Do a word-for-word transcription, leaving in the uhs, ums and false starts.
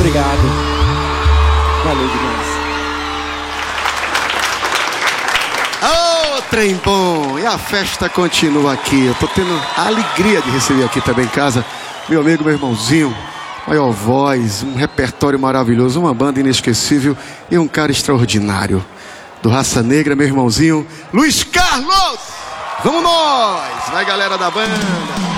obrigado. Valeu demais. Ô, trem bom! E a festa continua aqui. Eu tô tendo a alegria de receber aqui também em casa meu amigo, meu irmãozinho, maior voz, um repertório maravilhoso, uma banda inesquecível e um cara extraordinário. Do Raça Negra, meu irmãozinho, Luiz Carlos! Vamos nós! Vai, galera da banda!